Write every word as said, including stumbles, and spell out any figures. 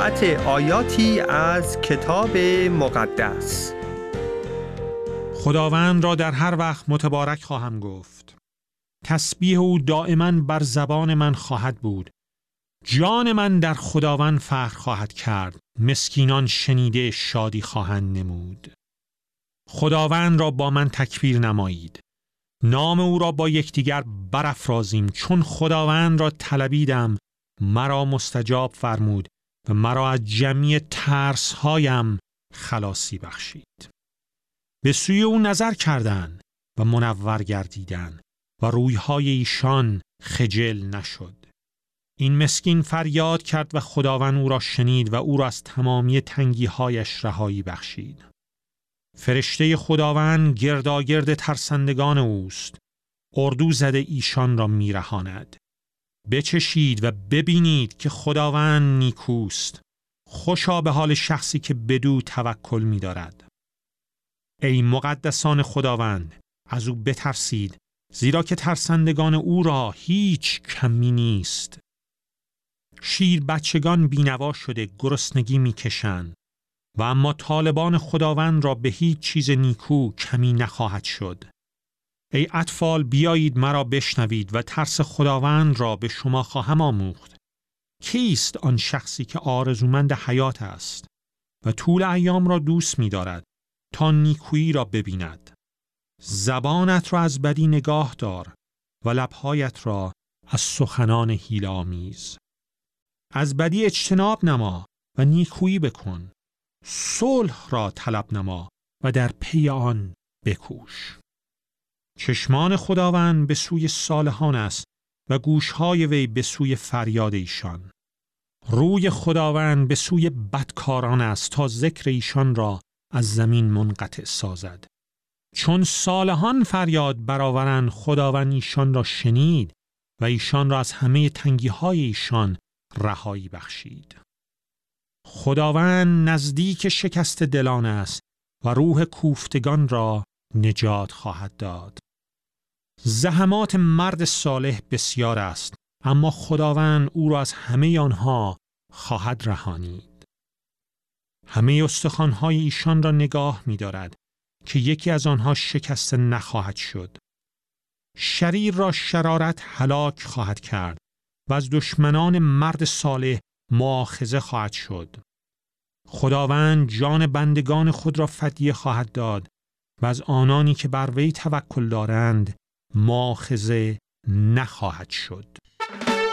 قرائت آیاتی از کتاب مقدس. خداوند را در هر وقت متبارک خواهم گفت. تسبیح او دائما بر زبان من خواهد بود. جان من در خداوند فخر خواهد کرد. مسکینان شنیده شادی خواهند نمود. خداوند را با من تکبیر نمایید. نام او را با یکدیگر برافرازیم. چون خداوند را طلبیدم، مرا مستجاب فرمود و مرا از جمعی ترس‌هایم خلاصی بخشید. به سوی او نظر کردند و منور گردیدند و رویهای ایشان خجل نشد. این مسکین فریاد کرد و خداوند او را شنید و او را از تمامی تنگی‌هایش رهایی بخشید. فرشته خداوند گرداگرد ترسندگان اوست. اردو زده ایشان را میرهاند. بچشید و ببینید که خداوند نیکوست. خوشا به حال شخصی که بدو توکل می‌دارد. ای مقدسان خداوند، از او بترسید، زیرا که ترسندگان او را هیچ کمی نیست. شیر بچگان بینوا شده گرسنگی می‌کشند و اما طالبان خداوند را به هیچ چیز نیکو کمی نخواهد شد. ای اطفال، بیایید مرا بشنوید و ترس خداوند را به شما خواهم آموخت. کیست آن شخصی که آرزومند حیات است و طول ایام را دوست می‌دارد تا نیکویی را ببیند؟ زبانت را از بدی نگاه دار و لب‌هایت را از سخنان حیله‌آمیز. از بدی اجتناب نما و نیکویی بکن. صلح را طلب نما و در پی آن بکوش. چشمان خداوند به سوی صالحان است و گوشهای وی به سوی فریاد ایشان. روی خداوند به سوی بدکاران است تا ذکر ایشان را از زمین منقطع سازد. چون صالحان فریاد برآورند، خداوند ایشان را شنید و ایشان را از همه تنگی‌های ایشان رهایی بخشید. خداوند نزدیک شکست دلان است و روح کوفتگان را نجات خواهد داد. زحمات مرد صالح بسیار است، اما خداوند او را از همه آنها خواهد رهانید. همه استخوان‌های ایشان را نگاه می‌دارد که یکی از آنها شکسته نخواهد شد. شریر را شرارت هلاک خواهد کرد و از دشمنان مرد صالح مؤاخذه خواهد شد. خداوند جان بندگان خود را فدیه خواهد داد و از آنانی که بر وی توکل دارند مؤاخذه نخواهد شد.